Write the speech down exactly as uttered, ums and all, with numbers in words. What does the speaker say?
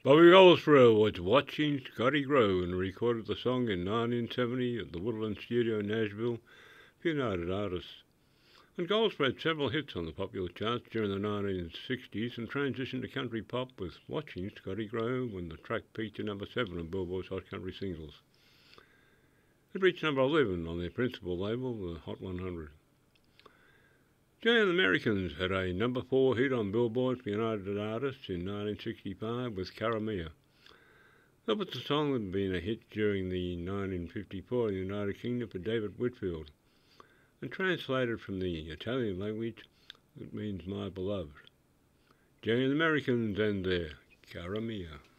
Bobby Goldsboro was watching Scotty grow and recorded the song in nineteen seventy at the Woodland Studio in Nashville for United Artists. And Goldsboro had several hits on the popular charts during the nineteen sixties and transitioned to country pop with Watching Scotty Grow when the track peaked at number seven on Billboard's Hot Country Singles. It reached number eleven on their principal label, the Hot one hundred. Jay and the Americans had a number four hit on Billboard for United Artists in nineteen sixty-five with Cara Mia. That was the song that had been a hit during the nineteen fifty-four in the United Kingdom for David Whitfield, and translated from the Italian language, it means my beloved. Jay and the Americans and their Cara Mia.